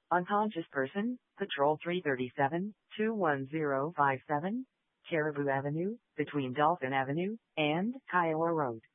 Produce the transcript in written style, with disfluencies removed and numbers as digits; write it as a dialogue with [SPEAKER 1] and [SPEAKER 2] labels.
[SPEAKER 1] Unconscious person, Patrol 337, 21057, Caribou Avenue, between Dolphin Avenue and Kiowa Road.